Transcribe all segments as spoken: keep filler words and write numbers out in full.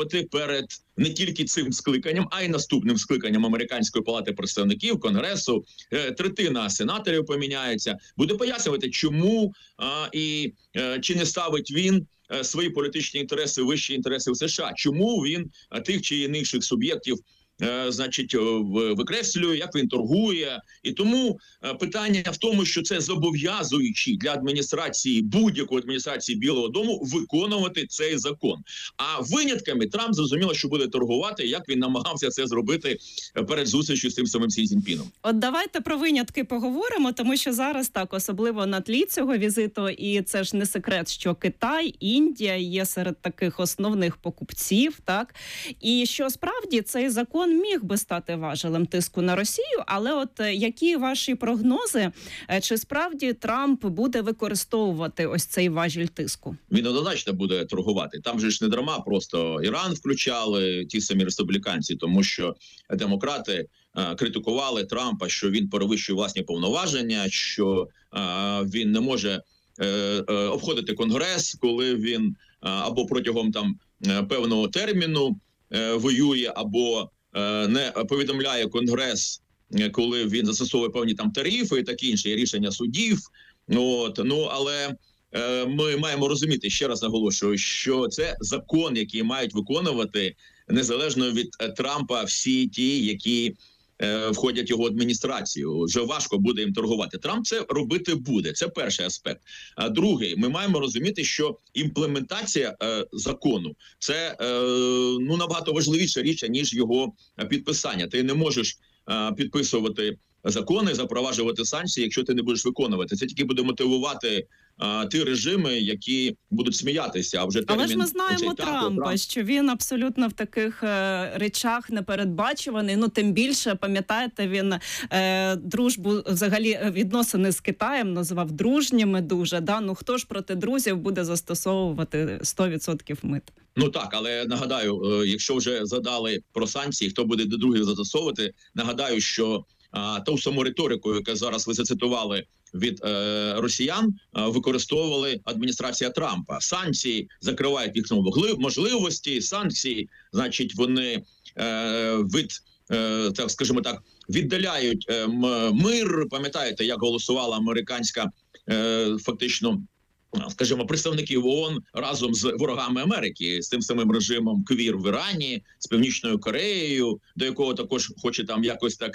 виконувати перед не тільки цим скликанням, а й наступним скликанням Американської палати представників, Конгресу. Третина сенаторів поміняється. Буде пояснювати, чому а, і а, чи не ставить він свої політичні інтереси, вищі інтереси в США. Чому він тих чи інших суб'єктів значить, викреслює, як він торгує. І тому питання в тому, що це зобов'язуючи для адміністрації, будь-якої адміністрації Білого дому виконувати цей закон. А винятками Трамп зрозуміло, що буде торгувати, як він намагався це зробити перед зустрічю з тим самим Сі Цзіньпіном. От давайте про винятки поговоримо, тому що зараз так, особливо на тлі цього візиту, і це ж не секрет, що Китай, Індія є серед таких основних покупців, так? І що справді цей закон міг би стати важелем тиску на Росію, але от які ваші прогнози, чи справді Трамп буде використовувати ось цей важіль тиску? Він однозначно буде торгувати. Там же ж не дарма просто Іран включали, ті самі республіканці, тому що демократи а, критикували Трампа, що він перевищує власні повноваження, що а, він не може е, е, обходити Конгрес, коли він а, або протягом там певного терміну е, воює, або не повідомляє Конгрес, коли він застосовує певні там тарифи і такі інші рішення судів. От, ну, але е, ми маємо розуміти, ще раз наголошую, що це закон, який мають виконувати незалежно від Трампа всі ті, які е, входять в його адміністрацію. Вже важко буде їм торгувати. Трамп це робити буде. Це перший аспект. А другий, ми маємо розуміти, що імплементація е, закону – це е, ну, набагато важливіша річ, ніж його підписання. Ти не можеш е, підписувати закони, запроваджувати санкції, якщо ти не будеш виконувати. Це тільки буде мотивувати а, ті режими, які будуть сміятися. А вже термін... Але ж ми знаємо Трампа, Трамп... що він абсолютно в таких е, речах непередбачуваний. Ну, тим більше, пам'ятаєте, він е, дружбу, взагалі відносини з Китаєм називав дружніми дуже. Да? Ну, хто ж проти друзів буде застосовувати сто відсотків мит? Ну так, але нагадаю, якщо вже задали про санкції, хто буде до других застосовувати, нагадаю, що а, ту саму риторику, яку зараз ви зацитували від е, росіян, а, використовували адміністрація Трампа. Санкції закривають їх можливості, санкції, значить, вони е, від, е, так скажімо так, віддаляють е, мир. Пам'ятаєте, як голосувала американська е, фактично, скажімо, представників ООН разом з ворогами Америки, з тим самим режимом КВІР в Ірані, з Північною Кореєю, до якого також хоче там якось так,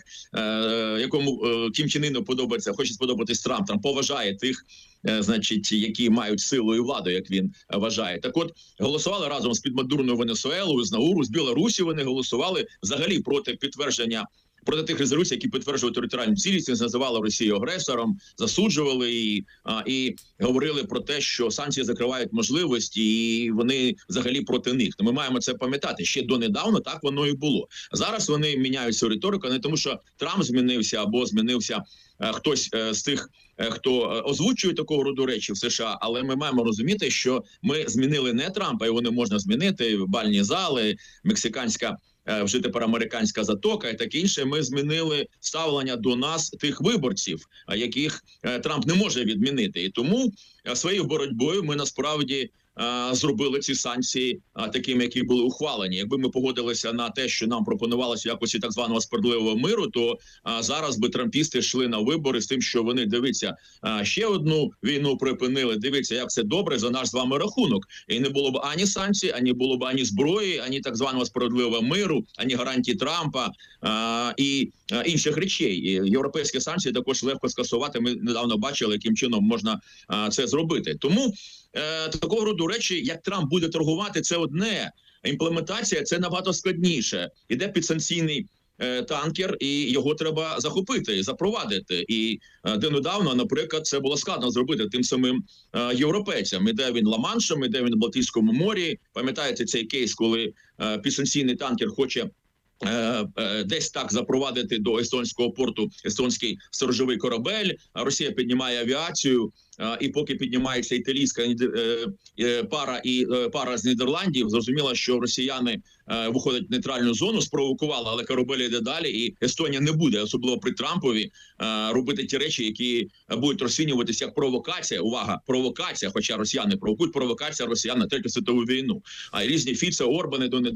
е, якому е, Кім Чен Іну подобається, хоче сподобатись Трамп, там поважає тих, е, значить, які мають силу і владу, як він вважає. Так от, голосували разом з підмадурною Венесуелою, з Науру, з Білорусі вони голосували взагалі проти підтвердження проти тих резолюцій, які підтверджували територіальну цілісність, називали Росію агресором, засуджували її а, і говорили про те, що санкції закривають можливості, і вони взагалі проти них. То ми маємо це пам'ятати. Ще донедавна так воно і було. Зараз вони міняють цю риторику, не тому що Трамп змінився або змінився а, хтось а, з тих, а, хто озвучує такого роду речі в США, але ми маємо розуміти, що ми змінили не Трампа, його не можна змінити, бальні зали, мексиканська вже тепер американська затока і таке інше, ми змінили ставлення до нас тих виборців, яких Трамп не може відмінити. І тому своєю боротьбою ми насправді зробили ці санкції такими, які були ухвалені. Якби ми погодилися на те, що нам пропонувалося в якості так званого справедливого миру, то зараз би трампісти йшли на вибори з тим, що вони, дивіться, ще одну війну припинили, дивіться, як все добре за наш з вами рахунок. І не було б ані санкцій, ані було б ані зброї, ані так званого справедливого миру, ані гарантій Трампа а, і а, інших речей. І європейські санкції також легко скасувати. Ми недавно бачили, яким чином можна а, це зробити. Тому е, такого роду речі, як Трамп буде торгувати, це одне. Імплементація – це набагато складніше. Іде підсанкційний е, танкер, і його треба захопити, запровадити. І е, де недавно, наприклад, це було складно зробити тим самим е, європейцям. Іде він Ла-Маншем, іде він в Балтійському морі. Пам'ятаєте цей кейс, коли е, підсанкційний танкер хоче десь так запровадити до естонського порту естонський сторожовий корабель, а Росія піднімає авіацію, і поки піднімається італійська пара і пара з Нідерландів, зрозуміло, що росіяни виходять в нейтральну зону, спровокували, але корабель йде далі, і Естонія не буде, особливо при Трампові, робити ті речі, які будуть розцінюватися як провокація. Увага, провокація, хоча росіяни провокують, провокація росіян на Третю світову війну. А різні Фіце, Орбани до